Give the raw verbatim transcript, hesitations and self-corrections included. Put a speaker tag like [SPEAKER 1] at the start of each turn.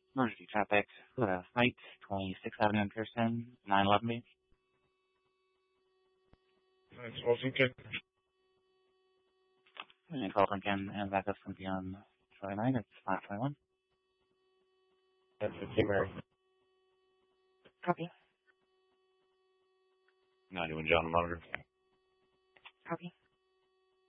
[SPEAKER 1] Emergency traffic, uh, flight, twenty-sixth Avenue and Pearson, nine eleven B.
[SPEAKER 2] That's awesome. Okay.
[SPEAKER 1] And twelve Lincoln, and backup from beyond twenty-nine, it's five twenty-one.
[SPEAKER 2] That's fifteen Mary.
[SPEAKER 1] Copy.
[SPEAKER 2] ninety-one John Monitor.
[SPEAKER 1] Copy.